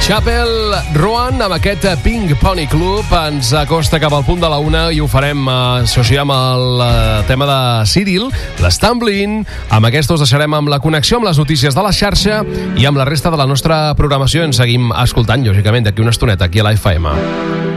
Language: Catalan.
Chapel Roan amb aquest Pink Pony Club ens acosta cap al punt de la 1 i ho farem associar amb el tema de Cyril, l'Stumbling. Amb aquests deixarem amb la connexió amb les notícies de la xarxa i amb la resta de la nostra programació. Ens seguim escoltant, lògicament, d'aquí una estoneta aquí a la FM.